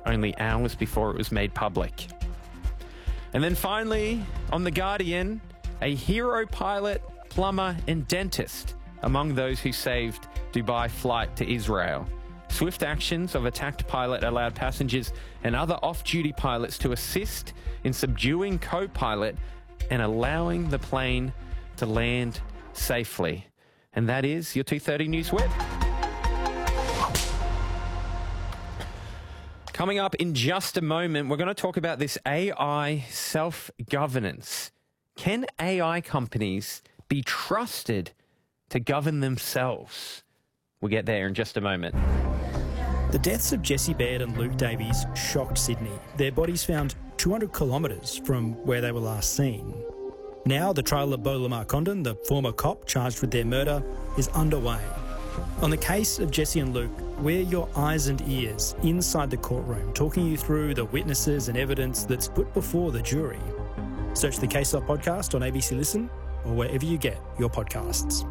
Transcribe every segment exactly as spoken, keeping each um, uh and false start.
only hours before it was made public. And then finally, on The Guardian, a hero pilot, plumber and dentist among those who saved Dubai flight to Israel. Swift actions of attacked pilot allowed passengers and other off-duty pilots to assist in subduing co-pilot and allowing the plane to land safely. And that is your two thirty News Whip. Coming up in just a moment, we're going to talk about this A I self-governance. Can A I companies be trusted to govern themselves? We'll get there in just a moment. The deaths of Jessie Baird and Luke Davies shocked Sydney. Their bodies found two hundred kilometres from where they were last seen. Now the trial of Beau Lamar Condon, the former cop charged with their murder, is underway. On the case of Jessie and Luke, we're your eyes and ears inside the courtroom, talking you through the witnesses and evidence that's put before the jury. Search the Case Off podcast on A B C Listen or wherever you get your podcasts.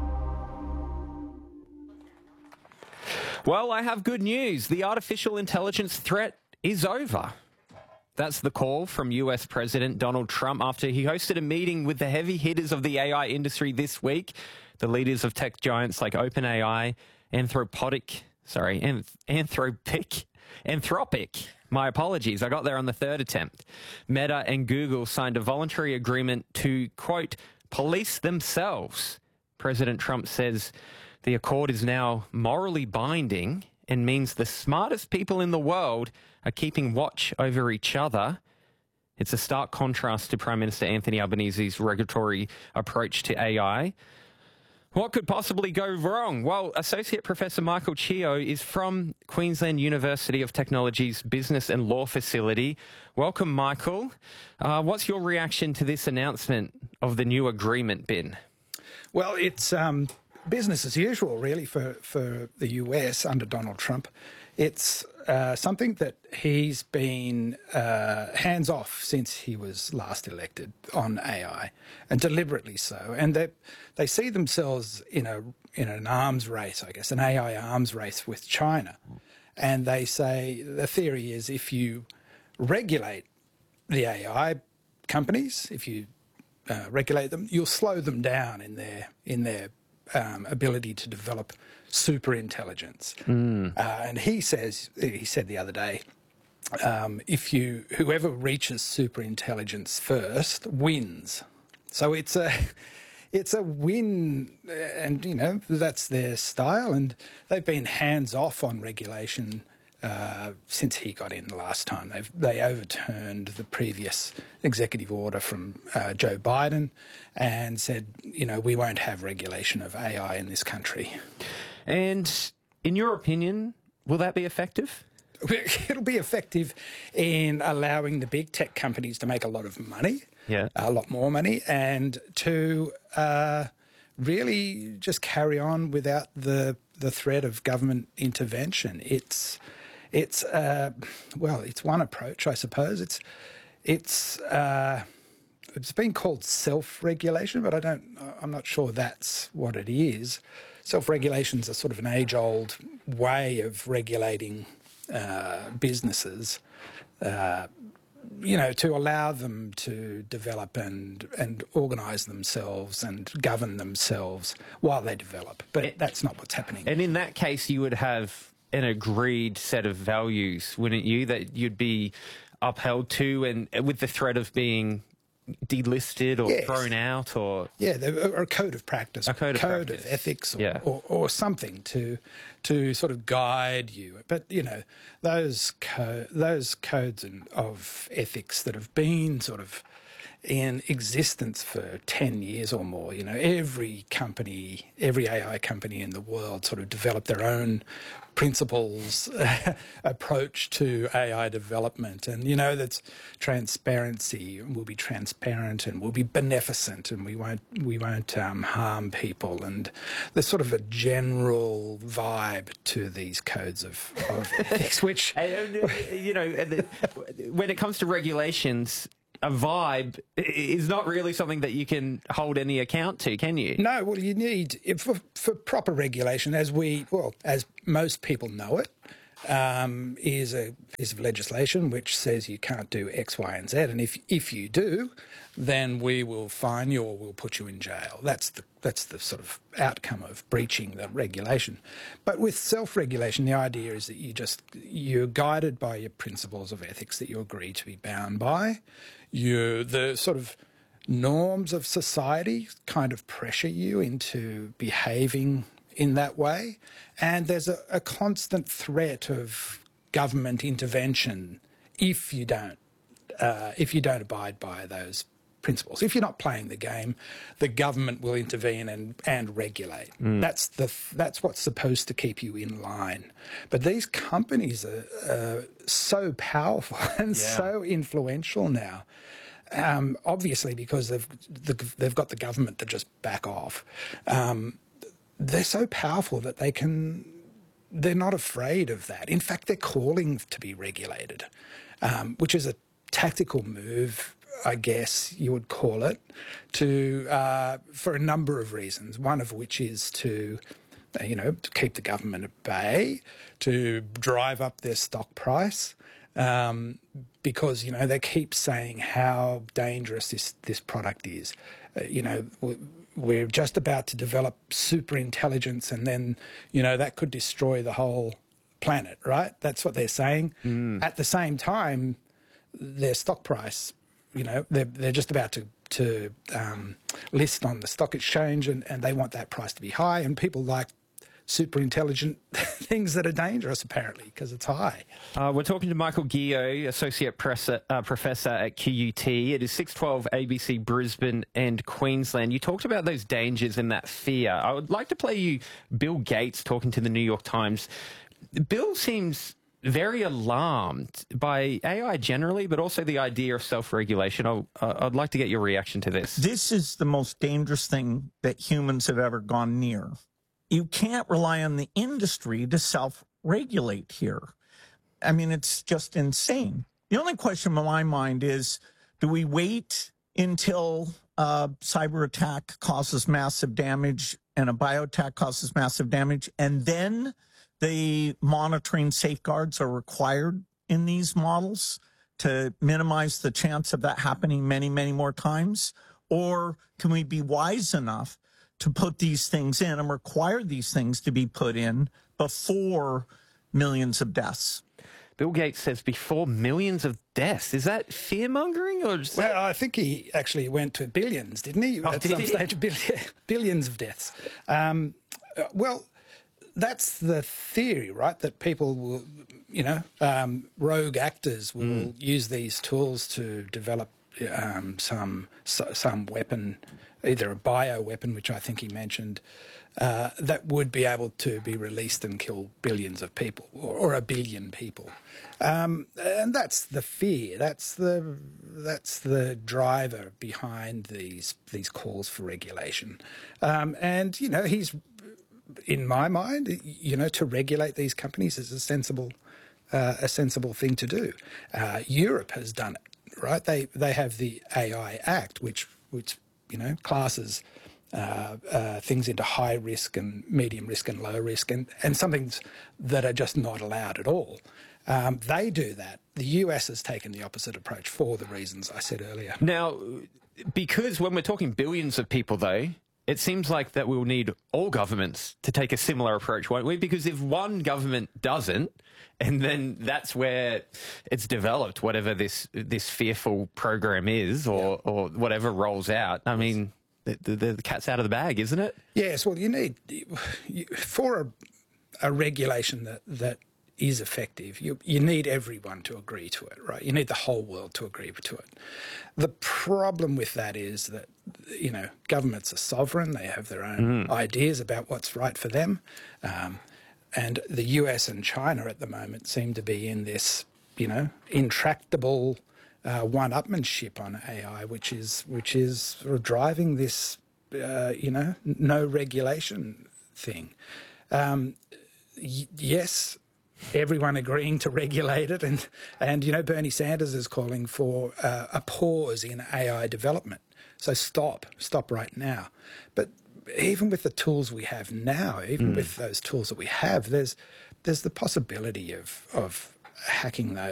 Well, I have good news. The artificial intelligence threat is over. That's the call from U S President Donald Trump after he hosted a meeting with the heavy hitters of the A I industry this week, the leaders of tech giants like OpenAI, Anthropic, sorry, Anth- Anthropic, Anthropic. My apologies, I got there on the third attempt. Meta and Google signed a voluntary agreement to, quote, police themselves. President Trump says the accord is now morally binding and means the smartest people in the world are keeping watch over each other. It's a stark contrast to Prime Minister Anthony Albanese's regulatory approach to A I. What could possibly go wrong? Well, Associate Professor Michael Chio is from Queensland University of Technology's Business and Law Facility. Welcome, Michael. Uh, what's your reaction to this announcement of the new agreement, Ben? Well, it's um, business as usual, really, for, for the U S under Donald Trump. It's uh, something that he's been uh, hands-off since he was last elected on A I, and deliberately so. And they they see themselves in a in an arms race, I guess, an A I arms race with China. And they say the theory is if you regulate the A I companies, if you uh, regulate them, you'll slow them down in their in their um, ability to develop super intelligence. Mm. Uh, and he says, he said the other day, um, if you, whoever reaches super intelligence first wins. So it's a, it's a win, and, you know, that's their style. And they've been hands off on regulation uh, since he got in the last time. They've, they overturned the previous executive order from uh, Joe Biden and said, you know, we won't have regulation of A I in this country. And in your opinion, will that be effective? It'll be effective in allowing the big tech companies to make a lot of money, yeah, a lot more money, and to uh, really just carry on without the the threat of government intervention. It's it's uh, well, it's one approach, I suppose. It's it's uh, it's been called self-regulation, but I don't. I'm not sure that's what it is. Self-regulation is a sort of an age-old way of regulating uh, businesses, uh, you know, to allow them to develop and and organise themselves and govern themselves while they develop. But it, that's not what's happening. And in that case, you would have an agreed set of values, wouldn't you, that you'd be upheld to, and with the threat of being delisted or yes. thrown out, or yeah, or a code of practice, a code of, code practice. of ethics, or, yeah. or, or something to to sort of guide you. But you know, those co- those codes and of ethics that have been sort of in existence for ten years or more. You know, every company, every A I company in the world sort of developed their own principles approach to A I development. And, you know, that's transparency. We'll be transparent and we'll be beneficent and we won't we won't um, harm people. And there's sort of a general vibe to these codes of, of ethics, which... you know, when it comes to regulations, a vibe is not really something that you can hold any account to, can you? No, well, you need, for, for proper regulation, as we, well, as most people know it, um, is a piece of legislation which says you can't do X, Y, and Z, and if if you do, then we will fine you or we'll put you in jail. That's the that's the sort of outcome of breaching the regulation. But with self-regulation, the idea is that you just you're guided by your principles of ethics that you agree to be bound by. You the sort of norms of society kind of pressure you into behaving in that way, and there's a, a constant threat of government intervention if you don't uh, if you don't abide by those principles. If you're not playing the game, the government will intervene and and regulate. Mm. That's the that's what's supposed to keep you in line. But these companies are uh, so powerful and yeah. so influential now. Um, obviously, because they've the, they've got the government to just back off. Um, they're so powerful that they can. They're not afraid of that. In fact, they're calling to be regulated, um, which is a tactical move, I guess you would call it, to uh, for a number of reasons. One of which is to, you know, to keep the government at bay, to drive up their stock price. Um, because, you know, they keep saying how dangerous this, this product is. Uh, you know, we're just about to develop super intelligence and then, you know, that could destroy the whole planet, right? That's what they're saying. Mm. At the same time, their stock price, you know, they're, they're just about to, to um, list on the stock exchange and, and they want that price to be high, and people like super intelligent things that are dangerous, apparently, because it's high. Uh, we're talking to Michael Guyot, Associate Press, uh, Professor at Q U T. It is six twelve A B C Brisbane and Queensland. You talked about those dangers and that fear. I would like to play you Bill Gates talking to the New York Times. Bill seems very alarmed by A I generally, but also the idea of self-regulation. I'll, uh, I'd like to get your reaction to this. This is the most dangerous thing that humans have ever gone near. You can't rely on the industry to self-regulate here. I mean, it's just insane. The only question in my mind is, do we wait until a cyber attack causes massive damage and a bioattack causes massive damage, and then the monitoring safeguards are required in these models to minimize the chance of that happening many, many more times? Or can we be wise enough to put these things in and require these things to be put in before millions of deaths? Bill Gates says before millions of deaths. Is that fear-mongering? Or just... Well, I think he actually went to billions, didn't he? Oh, At did some he? stage, billions of deaths. Um, uh, well, that's the theory, right? That people will, you know, um, rogue actors will mm. use these tools to develop um, some some weapon, either a bio weapon, which I think he mentioned, uh, that would be able to be released and kill billions of people, or, or a billion people. Um, and that's the fear. That's the that's the driver behind these these calls for regulation. Um, and you know, he's, in my mind, you know, to regulate these companies is a sensible uh, a sensible thing to do. Uh, Europe has done it, right? They they have the A I Act, which which you know classes uh, uh, things into high risk and medium risk and low risk, and and some things that are just not allowed at all. Um, they do that. The U S has taken the opposite approach for the reasons I said earlier. Now, because when we're talking billions of people, though, it seems like that we'll need all governments to take a similar approach, won't we? Because if one government doesn't, and then that's where it's developed, whatever this this fearful program is, or, yeah. or whatever rolls out, I mean, the, the, the cat's out of the bag, isn't it? Yes, well, you need, you, for a, a regulation that, that is effective, you, you need everyone to agree to it, right? You need the whole world to agree to it. The problem with that is that, you know, governments are sovereign. They have their own mm. ideas about what's right for them. Um, and the U S and China at the moment seem to be in this, you know, intractable uh, one-upmanship on A I, which is, which is sort of driving this, uh, you know, no regulation thing. Um, y- yes, everyone agreeing to regulate it, and, and you know, Bernie Sanders is calling for uh, a pause in A I development. So stop, stop right now. But even with the tools we have now, even mm. with those tools that we have, there's there's the possibility of of hacking those.